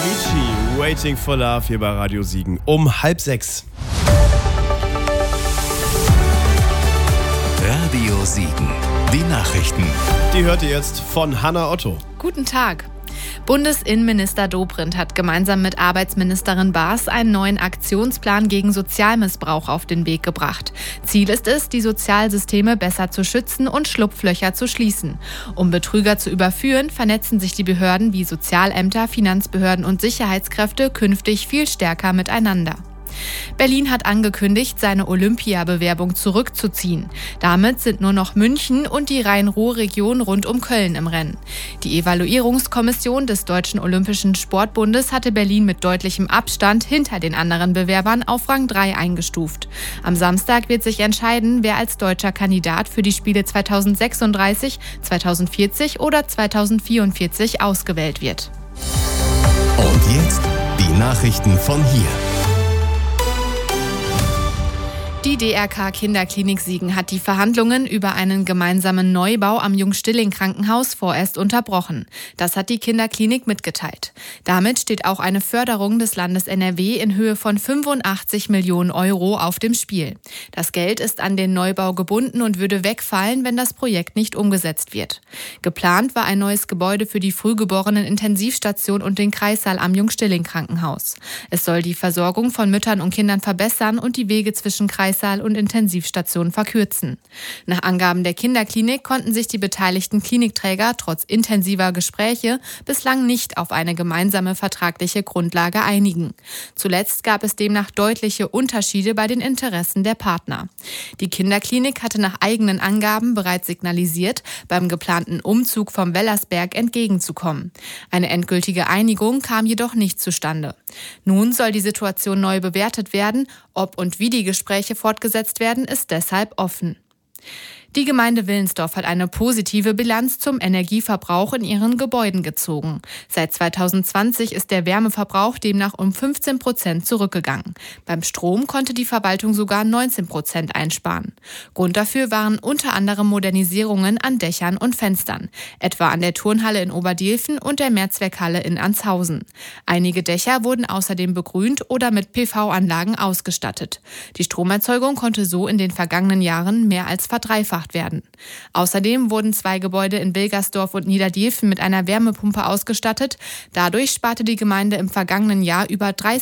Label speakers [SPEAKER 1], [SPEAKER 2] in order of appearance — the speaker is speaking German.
[SPEAKER 1] Avicii, Waiting for Love hier bei Radio Siegen um 5:30.
[SPEAKER 2] Radio Siegen, die Nachrichten.
[SPEAKER 1] Die hört ihr jetzt von Hannah Otto.
[SPEAKER 3] Guten Tag. Bundesinnenminister Dobrindt hat gemeinsam mit Arbeitsministerin Baas einen neuen Aktionsplan gegen Sozialmissbrauch auf den Weg gebracht. Ziel ist es, die Sozialsysteme besser zu schützen und Schlupflöcher zu schließen. Um Betrüger zu überführen, vernetzen sich die Behörden wie Sozialämter, Finanzbehörden und Sicherheitskräfte künftig viel stärker miteinander. Berlin hat angekündigt, seine Olympiabewerbung zurückzuziehen. Damit sind nur noch München und die Rhein-Ruhr-Region rund um Köln im Rennen. Die Evaluierungskommission des Deutschen Olympischen Sportbundes hatte Berlin mit deutlichem Abstand hinter den anderen Bewerbern auf Rang 3 eingestuft. Am Samstag wird sich entscheiden, wer als deutscher Kandidat für die Spiele 2036, 2040 oder 2044 ausgewählt wird.
[SPEAKER 2] Und jetzt die Nachrichten von hier.
[SPEAKER 3] Die DRK Kinderklinik Siegen hat die Verhandlungen über einen gemeinsamen Neubau am Jung-Stilling-Krankenhaus vorerst unterbrochen. Das hat die Kinderklinik mitgeteilt. Damit steht auch eine Förderung des Landes NRW in Höhe von 85 Millionen Euro auf dem Spiel. Das Geld ist an den Neubau gebunden und würde wegfallen, wenn das Projekt nicht umgesetzt wird. Geplant war ein neues Gebäude für die Frühgeborenen-Intensivstation und den Kreissaal am Jung-Stilling-Krankenhaus. Es soll die Versorgung von Müttern und Kindern verbessern und die Wege zwischen Kreissaal und Intensivstationen verkürzen. Nach Angaben der Kinderklinik konnten sich die beteiligten Klinikträger trotz intensiver Gespräche bislang nicht auf eine gemeinsame vertragliche Grundlage einigen. Zuletzt gab es demnach deutliche Unterschiede bei den Interessen der Partner. Die Kinderklinik hatte nach eigenen Angaben bereits signalisiert, beim geplanten Umzug vom Wellersberg entgegenzukommen. Eine endgültige Einigung kam jedoch nicht zustande. Nun soll die Situation neu bewertet werden. Ob und wie die Gespräche fortgesetzt werden, ist deshalb offen. Die Gemeinde Willensdorf hat eine positive Bilanz zum Energieverbrauch in ihren Gebäuden gezogen. Seit 2020 ist der Wärmeverbrauch demnach um 15% zurückgegangen. Beim Strom konnte die Verwaltung sogar 19% einsparen. Grund dafür waren unter anderem Modernisierungen an Dächern und Fenstern, etwa an der Turnhalle in Oberdielfen und der Mehrzweckhalle in Anshausen. Einige Dächer wurden außerdem begrünt oder mit PV-Anlagen ausgestattet. Die Stromerzeugung konnte so in den vergangenen Jahren mehr als verdreifacht werden. Außerdem wurden 2 Gebäude in Wilgersdorf und Niederdielfen mit einer Wärmepumpe ausgestattet. Dadurch sparte die Gemeinde im vergangenen Jahr über